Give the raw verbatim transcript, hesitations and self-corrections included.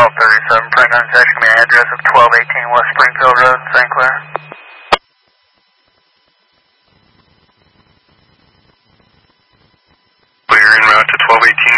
L thirty-seven, prime contact, give me an address of twelve eighteen West Springfield Road, Saint Clair. Clear en route to twelve eighteen